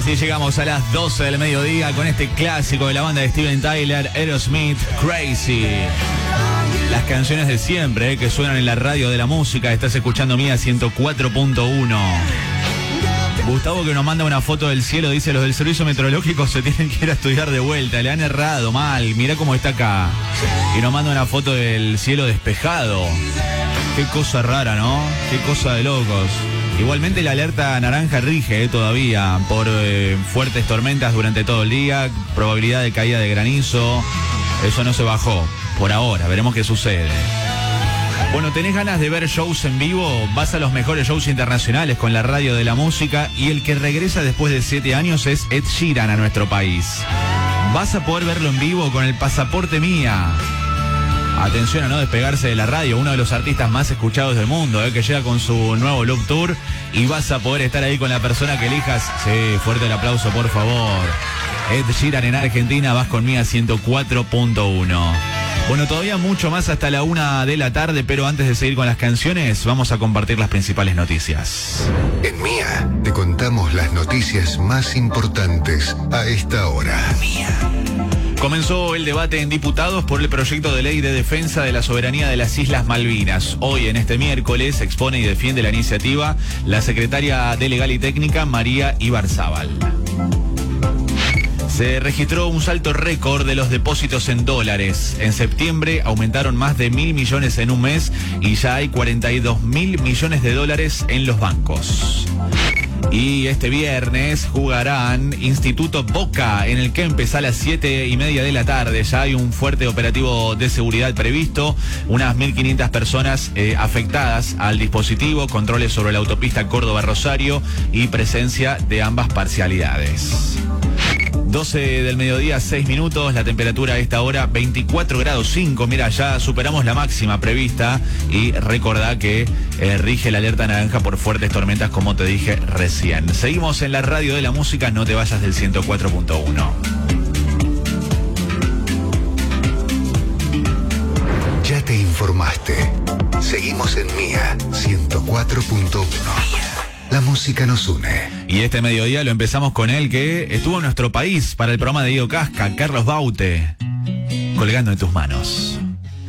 Así llegamos a las 12 del mediodía con este clásico de la banda de Steven Tyler, Aerosmith, Crazy. Las canciones de siempre que suenan en la radio de la música. Estás escuchando Mía 104.1. Gustavo, que nos manda una foto del cielo, dice: los del servicio meteorológico se tienen que ir a estudiar de vuelta, le han errado mal, mirá cómo está acá. Y nos manda una foto del cielo despejado. Qué cosa rara, ¿no? Qué cosa de locos. Igualmente la alerta naranja rige todavía por fuertes tormentas durante todo el día, probabilidad de caída de granizo. Eso no se bajó por ahora, veremos qué sucede. Bueno, ¿tenés ganas de ver shows en vivo? Vas a los mejores shows internacionales con la radio de la música, y el que regresa después de 7 años es Ed Sheeran a nuestro país. Vas a poder verlo en vivo con el pasaporte Mía. Atención a no despegarse de la radio, uno de los artistas más escuchados del mundo, que llega con su nuevo Love Tour, y vas a poder estar ahí con la persona que elijas. Sí, fuerte el aplauso, por favor. Ed Sheeran en Argentina, vas con Mía 104.1. Bueno, todavía mucho más hasta la 1 de la tarde, pero antes de seguir con las canciones, vamos a compartir las principales noticias. En Mía te contamos las noticias más importantes a esta hora. Mía. Comenzó el debate en diputados por el proyecto de ley de defensa de la soberanía de las Islas Malvinas. Hoy, en este miércoles, expone y defiende la iniciativa la secretaria de Legal y Técnica, María Ibarzábal. Se registró un salto récord de los depósitos en dólares. En septiembre aumentaron más de 1.000 millones en un mes y ya hay 42.000 millones de dólares en los bancos. Y este viernes jugarán Instituto Boca en el Kempes a las 7:30 de la tarde. Ya hay un fuerte operativo de seguridad previsto. Unas 1.500 personas afectadas al dispositivo, controles sobre la autopista Córdoba-Rosario y presencia de ambas parcialidades. 12 del mediodía, 6 minutos, la temperatura a esta hora 24 grados 5, mira, ya superamos la máxima prevista, y recordá que rige la alerta naranja por fuertes tormentas, como te dije recién. Seguimos en la radio de la música, no te vayas del 104.1. Ya te informaste. Seguimos en Mía 104.1. La música nos une. Y este mediodía lo empezamos con él, que estuvo en nuestro país para el programa de Diego Casca, Carlos Baute, Colgando en tus manos.